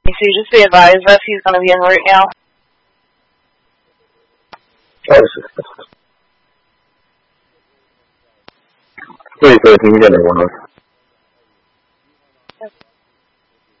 So you just be advised that he's going to be en route now. 对，听见了，我